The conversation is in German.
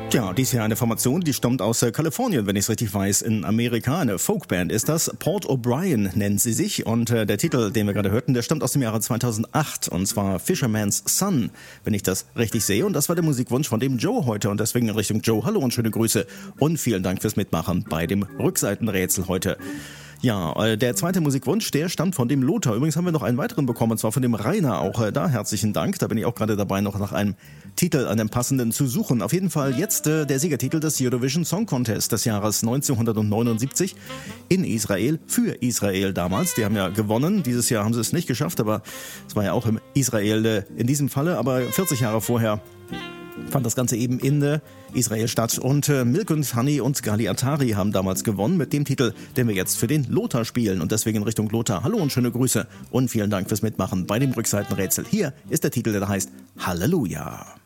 Ja, dies hier eine Formation, die stammt aus Kalifornien, wenn ich es richtig weiß, in Amerika. Eine Folkband ist das. Port O'Brien nennt sie sich und der Titel, den wir gerade hörten, der stammt aus dem Jahre 2008 und zwar Fisherman's Son, wenn ich das richtig sehe. Und das war der Musikwunsch von dem Joe heute und deswegen in Richtung Joe. Hallo und schöne Grüße und vielen Dank fürs Mitmachen bei dem Rückseitenrätsel heute. Ja, der zweite Musikwunsch, der stammt von dem Lothar. Übrigens haben wir noch einen weiteren bekommen, und zwar von dem Rainer. Auch da herzlichen Dank. Da bin ich auch gerade dabei, noch nach einem Titel, einem passenden zu suchen. Auf jeden Fall jetzt der Siegertitel des Eurovision Song Contest des Jahres 1979 in Israel, für Israel damals. Die haben ja gewonnen. Dieses Jahr haben sie es nicht geschafft, aber es war ja auch im Israel in diesem Falle. Aber 40 Jahre vorher fand das Ganze eben in Israel statt. Und Milk und Honey und Gali Atari haben damals gewonnen mit dem Titel, den wir jetzt für den Lothar spielen. Und deswegen in Richtung Lothar. Hallo und schöne Grüße und vielen Dank fürs Mitmachen bei dem Rückseitenrätsel. Hier ist der Titel, der da heißt Halleluja.